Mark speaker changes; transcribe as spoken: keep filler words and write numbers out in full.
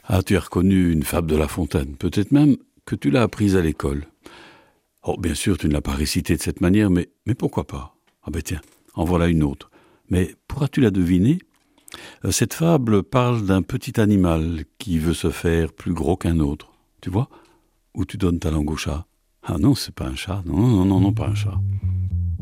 Speaker 1: Ah, tu as reconnu une fable de La Fontaine. Peut-être même que tu l'as apprise à l'école. Oh, bien sûr, tu ne l'as pas récitée de cette manière, mais, mais pourquoi pas? Ah ben tiens, en voilà une autre. Mais pourras-tu la deviner? Euh, Cette fable parle d'un petit animal qui veut se faire plus gros qu'un autre. Tu vois? Où tu donnes ta langue au chat. Ah non, c'est pas un chat. Non, non, non, non, pas un chat.